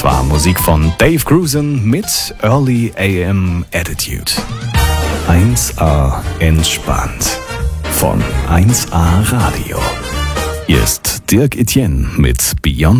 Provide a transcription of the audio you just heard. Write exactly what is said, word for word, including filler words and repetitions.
Das war Musik von Dave Grusin mit Early A M Attitude. eins A entspannt von eins A Radio. Hier ist Dirk Etienne mit Beyond